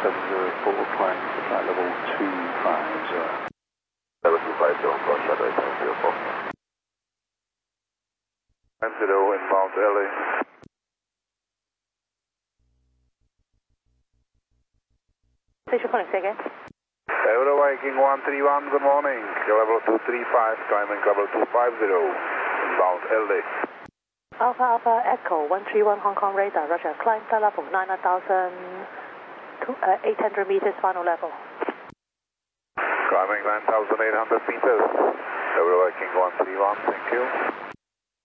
704, climb to flight level 250. Level 250, call shadow 704. 90, inbound LA. Station calling, say again. Euro Viking 131, good morning. Level 235, climbing level 250, inbound LA. Alpha Alpha Echo 131 Hong Kong radar, Roger. Climb flight level 9,800 meters, final level. Climbing 9,800 meters. Euro Viking 131, thank you.